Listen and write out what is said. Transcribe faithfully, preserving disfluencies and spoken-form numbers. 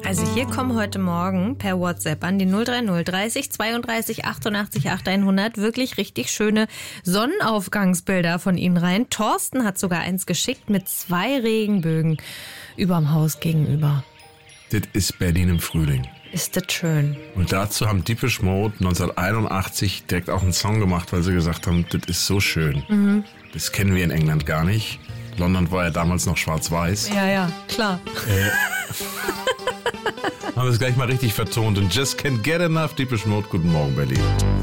Also hier kommen heute Morgen per WhatsApp an die null drei null dreißig zweiunddreißig achtundachtzig achthundert wirklich richtig schöne Sonnenaufgangsbilder von Ihnen rein. Thorsten hat sogar eins geschickt mit zwei Regenbögen überm Haus gegenüber. Das ist Berlin im Frühling. Ist das schön. Und dazu haben Depeche Mode neunzehnhunderteinundachtzig direkt auch einen Song gemacht, weil sie gesagt haben, das ist so schön. Mhm. Das kennen wir in England gar nicht. London war ja damals noch schwarz-weiß. Ja, ja, klar. Äh, haben wir es gleich mal richtig vertont. Und Just Can't Get Enough, Depeche Mode. Guten Morgen, Berlin.